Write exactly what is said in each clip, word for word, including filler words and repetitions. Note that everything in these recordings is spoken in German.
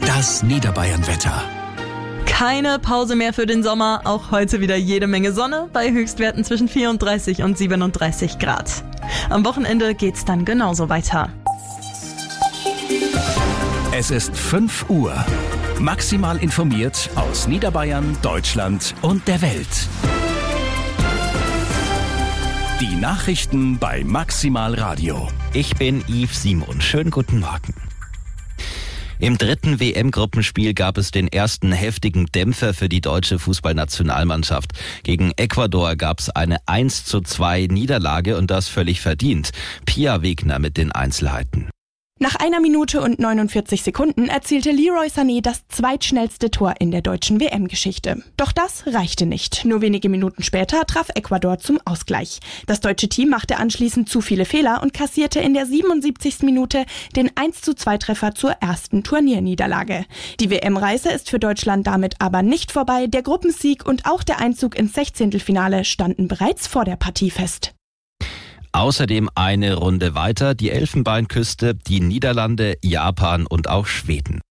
Das Niederbayern-Wetter. Keine Pause mehr für den Sommer, auch heute wieder jede Menge Sonne bei Höchstwerten zwischen vierunddreißig und siebenunddreißig Grad. Am Wochenende geht's dann genauso weiter. Es ist fünf Uhr. Maximal informiert aus Niederbayern, Deutschland und der Welt. Die Nachrichten bei Maximal Radio. Ich bin Yves Simon. Schönen guten Morgen. Im dritten W M-Gruppenspiel gab es den ersten heftigen Dämpfer für die deutsche Fußballnationalmannschaft. Gegen Ecuador gab es eine eins zu zwei Niederlage und das völlig verdient. Pia Wegner mit den Einzelheiten. Nach einer Minute und neunundvierzig Sekunden erzielte Leroy Sané das zweitschnellste Tor in der deutschen W M-Geschichte. Doch das reichte nicht. Nur wenige Minuten später traf Ecuador zum Ausgleich. Das deutsche Team machte anschließend zu viele Fehler und kassierte in der siebenundsiebzigsten Minute den eins zu zwei Treffer zur ersten Turnierniederlage. Die W M-Reise ist für Deutschland damit aber nicht vorbei. Der Gruppensieg und auch der Einzug ins Sechzehntelfinale standen bereits vor der Partie fest. Außerdem eine Runde weiter die Elfenbeinküste, die Niederlande, Japan und auch Schweden.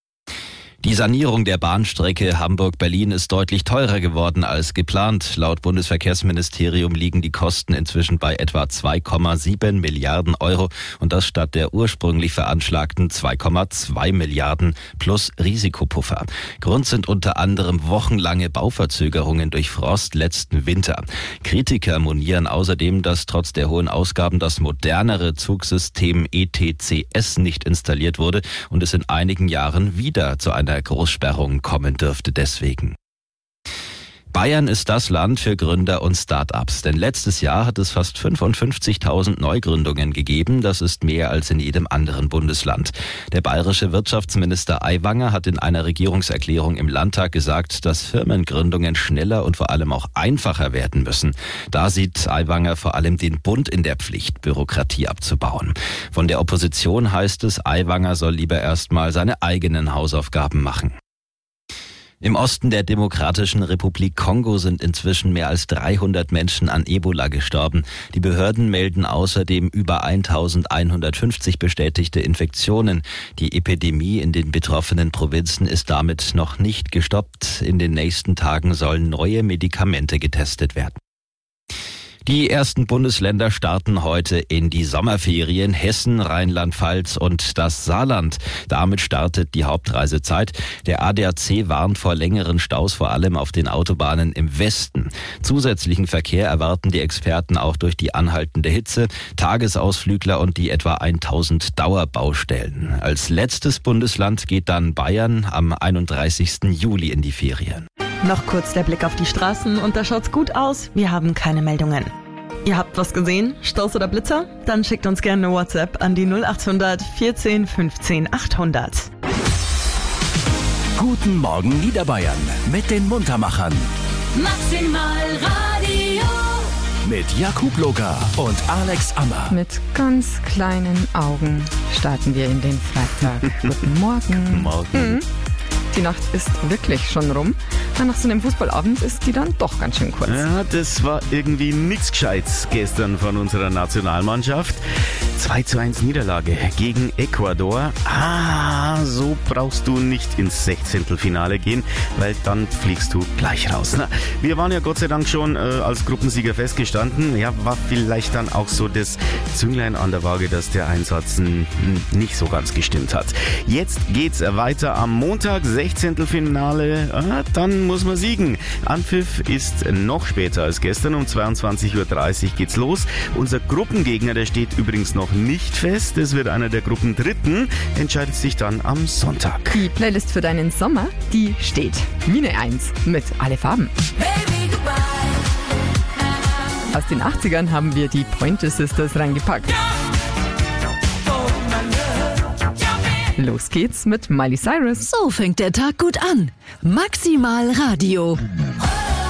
Die Sanierung der Bahnstrecke Hamburg-Berlin ist deutlich teurer geworden als geplant. Laut Bundesverkehrsministerium liegen die Kosten inzwischen bei etwa zwei Komma sieben Milliarden Euro und das statt der ursprünglich veranschlagten zwei Komma zwei Milliarden plus Risikopuffer. Grund sind unter anderem wochenlange Bauverzögerungen durch Frost letzten Winter. Kritiker monieren außerdem, dass trotz der hohen Ausgaben das modernere Zugsystem E T C S nicht installiert wurde und es in einigen Jahren wieder zu einer Großsperrung kommen dürfte deswegen. Bayern ist das Land für Gründer und Start-ups, denn letztes Jahr hat es fast fünfundfünfzigtausend Neugründungen gegeben. Das ist mehr als in jedem anderen Bundesland. Der bayerische Wirtschaftsminister Aiwanger hat in einer Regierungserklärung im Landtag gesagt, dass Firmengründungen schneller und vor allem auch einfacher werden müssen. Da sieht Aiwanger vor allem den Bund in der Pflicht, Bürokratie abzubauen. Von der Opposition heißt es, Aiwanger soll lieber erstmal seine eigenen Hausaufgaben machen. Im Osten der Demokratischen Republik Kongo sind inzwischen mehr als dreihundert Menschen an Ebola gestorben. Die Behörden melden außerdem über eintausendeinhundertfünfzig bestätigte Infektionen. Die Epidemie in den betroffenen Provinzen ist damit noch nicht gestoppt. In den nächsten Tagen sollen neue Medikamente getestet werden. Die ersten Bundesländer starten heute in die Sommerferien. Hessen, Rheinland-Pfalz und das Saarland. Damit startet die Hauptreisezeit. Der A D A C warnt vor längeren Staus, vor allem auf den Autobahnen im Westen. Zusätzlichen Verkehr erwarten die Experten auch durch die anhaltende Hitze, Tagesausflügler und die etwa tausend Dauerbaustellen. Als letztes Bundesland geht dann Bayern am einunddreißigsten Juli in die Ferien. Noch kurz der Blick auf die Straßen und da schaut's gut aus. Wir haben keine Meldungen. Ihr habt was gesehen? Staus oder Blitzer? Dann schickt uns gerne eine WhatsApp an die null achthundert vierzehn fünfzehn achthundert. Guten Morgen Niederbayern mit den Muntermachern. Maximal Radio. Mit Jakub Loka und Alex Ammer. Mit ganz kleinen Augen starten wir in den Freitag. Guten Morgen. Morgen. Mhm. Die Nacht ist wirklich schon rum. Nach so einem Fußballabend ist die dann doch ganz schön kurz. Ja, das war irgendwie nichts Gescheites gestern von unserer Nationalmannschaft. zwei zu eins Niederlage gegen Ecuador. Ah, so brauchst du nicht ins Sechzehntelfinale gehen, weil dann fliegst du gleich raus. Na, wir waren ja Gott sei Dank schon äh, als Gruppensieger festgestanden. Ja, war vielleicht dann auch so das Zünglein an der Waage, dass der Einsatz n- nicht so ganz gestimmt hat. Jetzt geht's weiter am Montag, Sechzehntelfinale. Ah, dann muss man siegen. Anpfiff ist noch später als gestern. Um zweiundzwanzig Uhr dreißig geht's los. Unser Gruppengegner, der steht übrigens noch nicht fest. Es wird einer der Gruppendritten. Entscheidet sich dann am Sonntag. Die Playlist für deinen Sommer, die steht. Mine eins mit alle Farben. Baby, goodbye. Aus den achtzigern haben wir die Pointer Sisters reingepackt. Los geht's mit Miley Cyrus. So fängt der Tag gut an. Maximal Radio.